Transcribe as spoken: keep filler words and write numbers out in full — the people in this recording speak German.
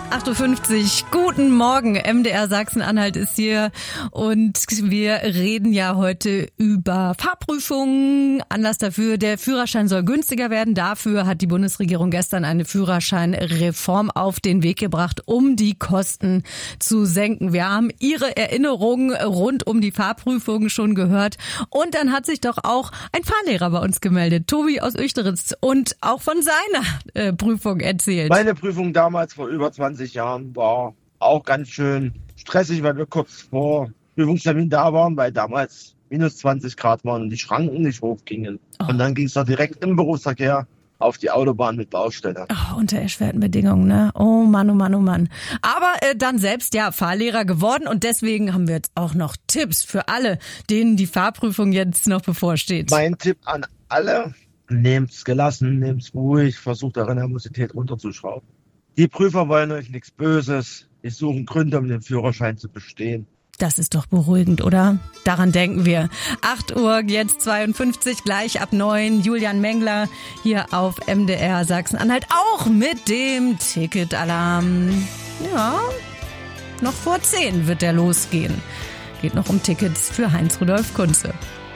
acht Uhr fünfzig, guten Morgen, M D R Sachsen-Anhalt ist hier und wir reden ja heute über Fahrprüfungen. Anlass dafür, der Führerschein soll günstiger werden. Dafür hat die Bundesregierung gestern eine Führerscheinreform auf den Weg gebracht, um die Kosten zu senken. Wir haben Ihre Erinnerungen rund um die Fahrprüfungen schon gehört und dann hat sich doch auch ein Fahrlehrer bei uns gemeldet, Tobi aus Uechteritz, und auch von seiner äh, Prüfung erzählt. Meine Prüfung damals vor über zwanzig Jahren war auch ganz schön stressig, weil wir kurz vor Prüfungstermin da waren, weil damals minus zwanzig Grad waren und die Schranken nicht hochgingen. Oh. Und dann ging es doch direkt im Berufsverkehr auf die Autobahn mit Baustelle. Oh, unter erschwerten Bedingungen, ne? Oh Mann, oh Mann, oh Mann. Aber äh, dann selbst ja Fahrlehrer geworden und deswegen haben wir jetzt auch noch Tipps für alle, denen die Fahrprüfung jetzt noch bevorsteht. Mein Tipp an alle: Nehmt's gelassen, nehmt's ruhig, versucht eure Nervosität runterzuschrauben. Die Prüfer wollen euch nichts Böses. Die suchen Gründe, um den Führerschein zu bestehen. Das ist doch beruhigend, oder? Daran denken wir. acht Uhr, jetzt zweiundfünfzig, gleich ab neun. Julian Mengler hier auf M D R Sachsen-Anhalt. Auch mit dem Ticketalarm. Ja, noch vor zehn wird der losgehen. Geht noch um Tickets für Heinz Rudolf Kunze.